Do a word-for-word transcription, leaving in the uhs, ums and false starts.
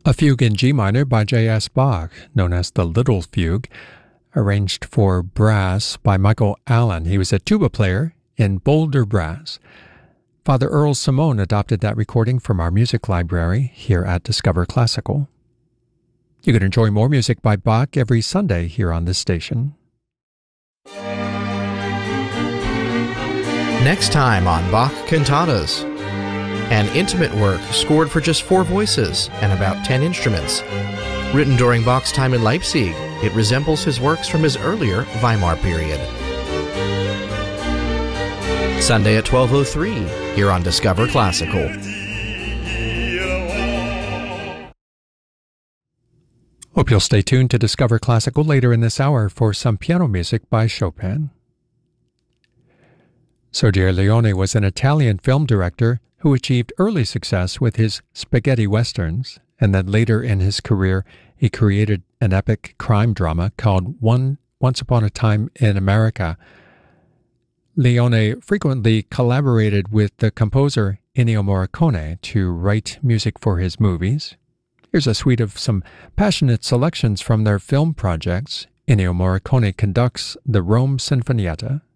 A fugue in G minor by J S Bach, known as the Little Fugue, arranged for brass by Michael Allen. He was a tuba player in Boulder Brass. Father Earl Simone adopted that recording from our music library here at Discover Classical. You can enjoy more music by Bach every Sunday here on this station. Next time on Bach Cantatas. An intimate work scored for just four voices and about ten instruments. Written during Bach's time in Leipzig, it resembles his works from his earlier Weimar period. Sunday at twelve oh three, here on Discover Classical. Hope you'll stay tuned to Discover Classical later in this hour for some piano music by Chopin. Sergio Leone was an Italian film director who achieved early success with his spaghetti westerns, and then later in his career he created an epic crime drama called One Once Upon a Time in America. Leone frequently collaborated with the composer Ennio Morricone to write music for his movies. Here's a suite of some passionate selections from their film projects. Ennio Morricone conducts the Rome Sinfonietta,